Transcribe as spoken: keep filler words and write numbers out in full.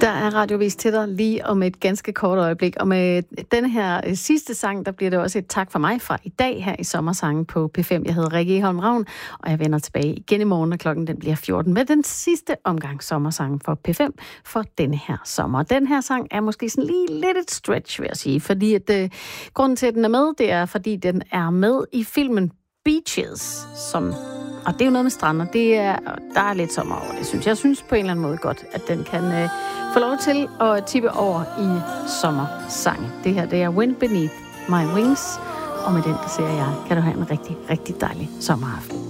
Der er radiovis til dig lige om et ganske kort øjeblik. Og med denne her sidste sang, der bliver det også et tak for mig fra i dag her i Sommersangen på P fem. Jeg hedder Rikke Holm Ravn, og jeg vender tilbage igen i morgen, og klokken den bliver fjorten med den sidste omgang Sommersangen for P fem for denne her sommer. Den her sang er måske sådan lige lidt et stretch, vil jeg sige, fordi at, øh, grunden til, at den er med, det er, fordi den er med i filmen Beaches, som... Og det er jo noget med stranden, det er, der er lidt sommer over det, synes jeg. Jeg synes på en eller anden måde godt, at den kan øh, få lov til at tippe over i sommersange. Det her, det er Wind Beneath My Wings, og med den, der siger jeg, kan du have en rigtig, rigtig dejlig sommeraften.